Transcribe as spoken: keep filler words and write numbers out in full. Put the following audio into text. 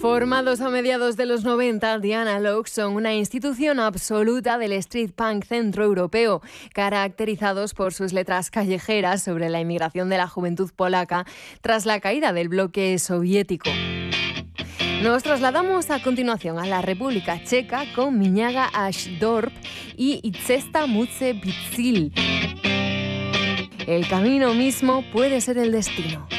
Formados a mediados de los noventa, The Analogues son una institución absoluta del street punk centroeuropeo, caracterizados por sus letras callejeras sobre la inmigración de la juventud polaca tras la caída del bloque soviético. Nos trasladamos a continuación a la República Checa con Miñaga Ashdorp y Itzesta Mutze Bitzil. El camino mismo puede ser el destino.